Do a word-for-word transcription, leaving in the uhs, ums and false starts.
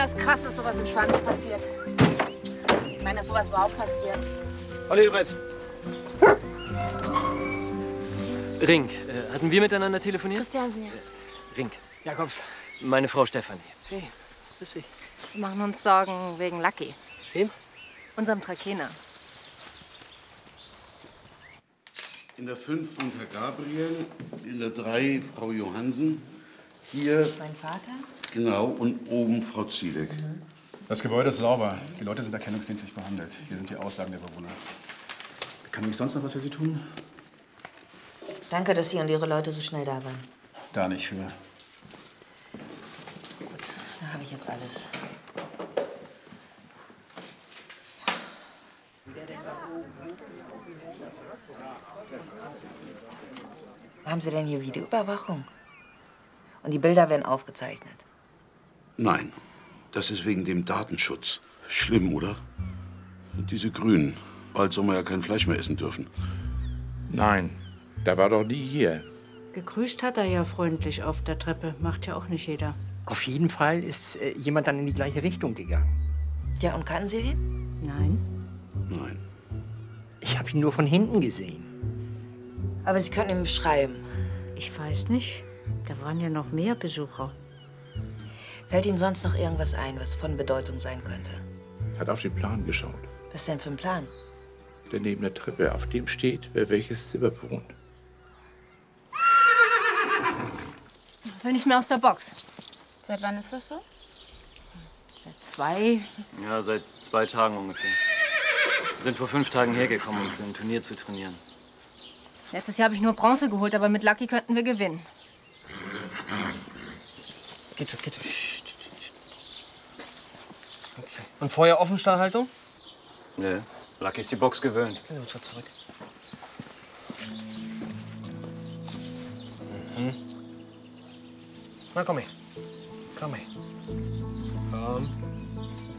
Das ist krass, dass sowas in Schwanz passiert. Ich meine, dass sowas überhaupt passiert. Olli, du bleibst. Rink, äh, hatten wir miteinander telefoniert? Christiansen, ja. Äh, Rink. Jakobs. Meine Frau Stefanie. Hey, grüß dich. Wir machen uns Sorgen wegen Lucky. Wem? Unserem Trakehner. In der fünf von Herr Gabriel, in der drei Frau Johansen, hier... Mein Vater? Genau, und oben Frau Zielek. Mhm. Das Gebäude ist sauber. Die Leute sind erkennungsdienstlich behandelt. Hier sind die Aussagen der Bewohner. Kann ich sonst noch was für Sie tun? Danke, dass Sie und Ihre Leute so schnell da waren. Da nicht für. Gut, dann habe ich jetzt alles. Haben Sie denn hier Videoüberwachung? Und die Bilder werden aufgezeichnet? Nein, das ist wegen dem Datenschutz. Schlimm, oder? Und diese Grünen. Bald soll man ja kein Fleisch mehr essen dürfen. Nein, der war doch nie hier. Gegrüßt hat er ja freundlich auf der Treppe. Macht ja auch nicht jeder. Auf jeden Fall ist äh, jemand dann in die gleiche Richtung gegangen. Ja, und kannten Sie den? Nein. Nein. Ich habe ihn nur von hinten gesehen. Aber Sie können ihn beschreiben. Ich weiß nicht. Da waren ja noch mehr Besucher. Fällt Ihnen sonst noch irgendwas ein, was von Bedeutung sein könnte? Hat auf den Plan geschaut. Was denn für ein Plan? Der neben der Treppe, auf dem steht, wer welches Zimmer bewohnt. Will nicht mehr aus der Box. Seit wann ist das so? Seit zwei. Ja, seit zwei Tagen ungefähr. Wir sind vor fünf Tagen hergekommen, um für ein Turnier zu trainieren. Letztes Jahr habe ich nur Bronze geholt, aber mit Lucky könnten wir gewinnen. Geht schon, geht schon. Psst, psst, psst. Okay. Und vorher Offenstallhaltung? Nee, Lucky ist die Box gewöhnt. Gehen wir einen Schritt zurück. Mhm. Na, komm her. Komm her. Komm.